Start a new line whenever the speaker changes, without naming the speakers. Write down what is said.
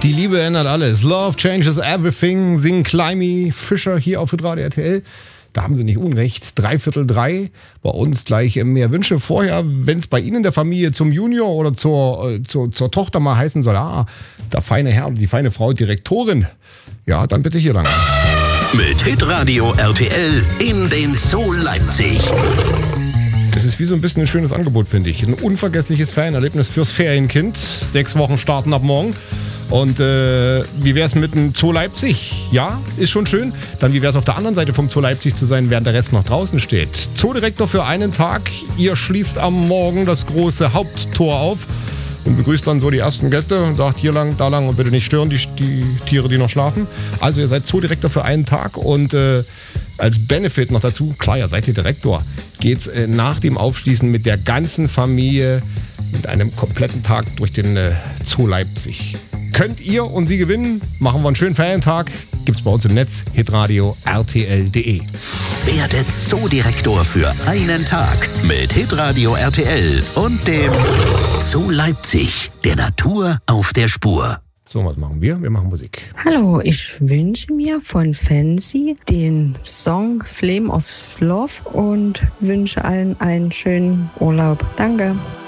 Die Liebe ändert alles. Love changes everything. Singen Climby Fischer hier auf Hitradio RTL. Da haben Sie nicht unrecht. 2:45. Bei uns gleich mehr Wünsche. Vorher, wenn es bei Ihnen in der Familie zum Junior oder zur Tochter mal heißen soll, der feine Herr, die feine Frau Direktorin, ja, dann bitte hier lang.
Mit Hitradio RTL in den Zoo Leipzig.
Das ist wie so ein bisschen ein schönes Angebot, finde ich. Ein unvergessliches Ferienerlebnis fürs Ferienkind. 6 Wochen starten ab morgen. Und wie wäre es mit dem Zoo Leipzig? Ja, ist schon schön. Dann wie wäre es auf der anderen Seite vom Zoo Leipzig zu sein, während der Rest noch draußen steht. Zoodirektor für einen Tag. Ihr schließt am Morgen das große Haupttor auf und begrüßt dann so die ersten Gäste und sagt hier lang, da lang und bitte nicht stören, die Tiere, die noch schlafen. Also ihr seid Zoodirektor für einen Tag und als Benefit noch dazu, klar, ihr seid ihr Direktor, geht's nach dem Aufschließen mit der ganzen Familie mit einem kompletten Tag durch den Zoo Leipzig. Könnt ihr und Sie gewinnen, machen wir einen schönen Ferientag, gibt's bei uns im Netz, hitradio rtl.de.
Werdet Zoodirektor für einen Tag mit Hitradio RTL und dem Zoo Leipzig, der Natur auf der Spur.
So, was machen wir? Wir machen Musik.
Hallo, ich wünsche mir von Fancy den Song Flame of Love und wünsche allen einen schönen Urlaub. Danke.